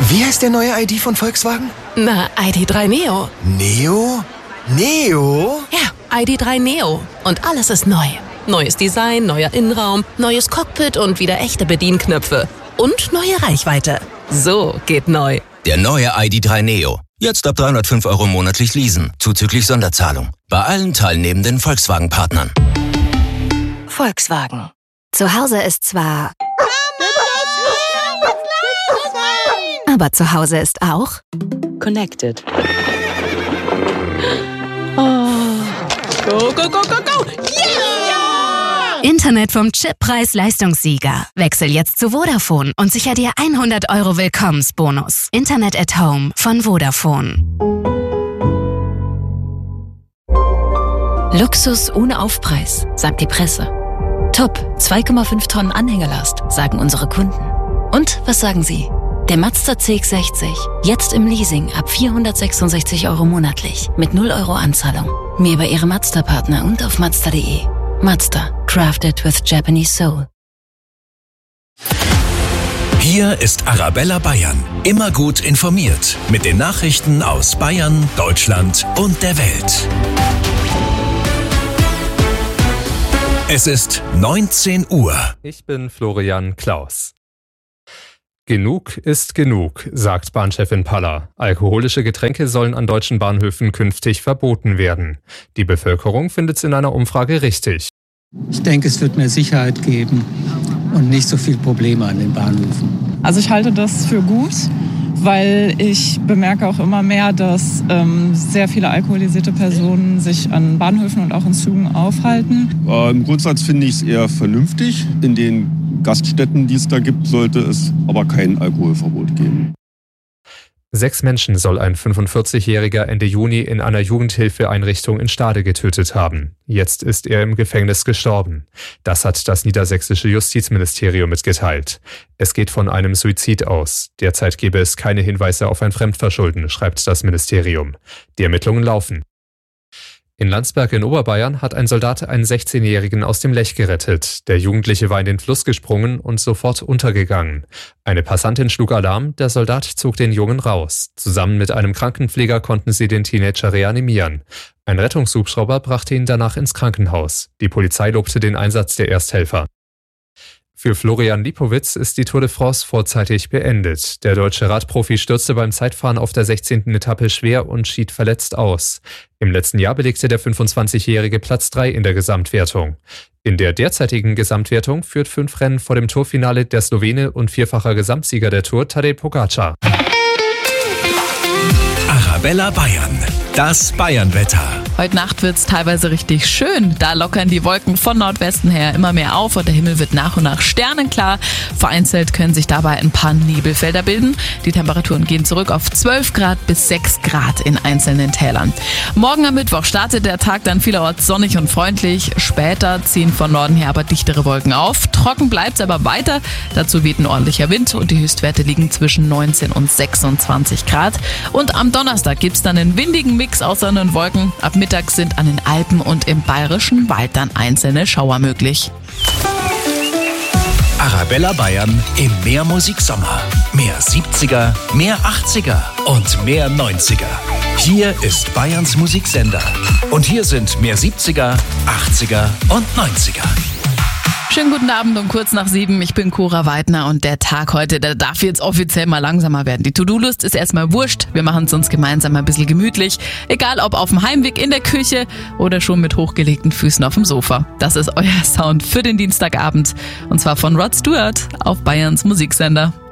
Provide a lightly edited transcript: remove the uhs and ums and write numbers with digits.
Wie heißt der neue ID von Volkswagen? Na, ID.3 Neo. Neo? Neo? Ja, ID.3 Neo. Und alles ist neu. Neues Design, neuer Innenraum, neues Cockpit und wieder echte Bedienknöpfe. Und neue Reichweite. So geht neu. Der neue ID.3 Neo. Jetzt ab 305 € monatlich leasen, zuzüglich Sonderzahlung. Bei allen teilnehmenden Volkswagen-Partnern. Volkswagen. Zu Hause ist zwar... Aber zu Hause ist auch... Connected. Oh. Go, go, go, go, go! Yeah! Internet vom Chip Preis-Leistungssieger. Wechsel jetzt zu Vodafone und sicher dir 100 € Willkommensbonus. Internet at Home von Vodafone. Luxus ohne Aufpreis, sagt die Presse. Top, 2,5 Tonnen Anhängerlast, sagen unsere Kunden. Und was sagen Sie? Der Mazda CX-60, jetzt im Leasing ab 466 € monatlich, mit 0 € Anzahlung. Mehr über Ihre Mazda-Partner und auf Mazda.de. Mazda, crafted with Japanese soul. Hier ist Arabella Bayern. Immer gut informiert mit den Nachrichten aus Bayern, Deutschland und der Welt. Es ist 19 Uhr. Ich bin Florian Klaus. Genug ist genug, sagt Bahnchefin Paller. Alkoholische Getränke sollen an deutschen Bahnhöfen künftig verboten werden. Die Bevölkerung findet es in einer Umfrage richtig. Ich denke, es wird mehr Sicherheit geben und nicht so viele Probleme an den Bahnhöfen. Also ich halte das für gut, weil ich bemerke auch immer mehr, dass sehr viele alkoholisierte Personen sich an Bahnhöfen und auch in Zügen aufhalten. Im Grundsatz finde ich es eher vernünftig. In den Gaststätten, die es da gibt, sollte es aber kein Alkoholverbot geben. 6 Menschen soll ein 45-Jähriger Ende Juni in einer Jugendhilfeeinrichtung in Stade getötet haben. Jetzt ist er im Gefängnis gestorben. Das hat das niedersächsische Justizministerium mitgeteilt. Es geht von einem Suizid aus. Derzeit gebe es keine Hinweise auf ein Fremdverschulden, schreibt das Ministerium. Die Ermittlungen laufen. In Landsberg in Oberbayern hat ein Soldat einen 16-Jährigen aus dem Lech gerettet. Der Jugendliche war in den Fluss gesprungen und sofort untergegangen. Eine Passantin schlug Alarm, der Soldat zog den Jungen raus. Zusammen mit einem Krankenpfleger konnten sie den Teenager reanimieren. Ein Rettungshubschrauber brachte ihn danach ins Krankenhaus. Die Polizei lobte den Einsatz der Ersthelfer. Für Florian Lipowitz ist die Tour de France vorzeitig beendet. Der deutsche Radprofi stürzte beim Zeitfahren auf der 16. Etappe schwer und schied verletzt aus. Im letzten Jahr belegte der 25-Jährige Platz 3 in der Gesamtwertung. In der derzeitigen Gesamtwertung führt 5 Rennen vor dem Tourfinale der Slowene und 4-facher Gesamtsieger der Tour Tadej Pogačar. Arabella Bayern, das Bayernwetter. Heute Nacht wird's teilweise richtig schön. Da lockern die Wolken von Nordwesten her immer mehr auf und der Himmel wird nach und nach sternenklar. Vereinzelt können sich dabei ein paar Nebelfelder bilden. Die Temperaturen gehen zurück auf 12 Grad bis 6 Grad in einzelnen Tälern. Morgen am Mittwoch startet der Tag dann vielerorts sonnig und freundlich. Später ziehen von Norden her aber dichtere Wolken auf. Trocken bleibt's aber weiter. Dazu weht ein ordentlicher Wind und die Höchstwerte liegen zwischen 19 und 26 Grad. Und am Donnerstag gibt's dann einen windigen Mix aus Sonne und Wolken. Ab Mittag sind an den Alpen und im bayerischen Wald dann einzelne Schauer möglich. Arabella Bayern im Mehrmusik-Sommer. Mehr 70er, mehr 80er und mehr 90er. Hier ist Bayerns Musiksender. Und hier sind mehr 70er, 80er und 90er. Schönen guten Abend um kurz nach 7. Ich bin Cora Weidner und der Tag heute, der darf jetzt offiziell mal langsamer werden. Die To-Do-List ist erstmal wurscht. Wir machen es uns gemeinsam ein bisschen gemütlich. Egal ob auf dem Heimweg in der Küche oder schon mit hochgelegten Füßen auf dem Sofa. Das ist euer Sound für den Dienstagabend. Und zwar von Rod Stewart auf Bayerns Musiksender.